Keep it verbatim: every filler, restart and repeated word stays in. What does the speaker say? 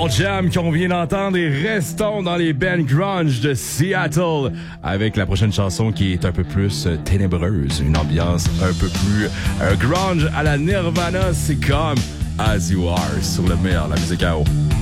Jam qu'on vient d'entendre et restons dans les bands grunge de Seattle avec la prochaine chanson qui est un peu plus euh, ténébreuse, une ambiance un peu plus euh, grunge à la Nirvana. C'est comme As You Are sur le meilleur, la musique à eau.